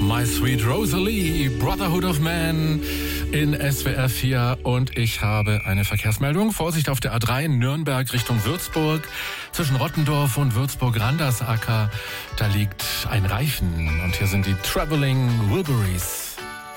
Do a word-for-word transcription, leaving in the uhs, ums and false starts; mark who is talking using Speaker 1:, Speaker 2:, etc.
Speaker 1: My Sweet Rosalie, Brotherhood of Man in S W R vier und ich habe eine Verkehrsmeldung. Vorsicht auf der A drei Nürnberg Richtung Würzburg. Zwischen Rottendorf und Würzburg-Randersacker, da liegt ein Reifen und hier sind die Traveling Wilburys.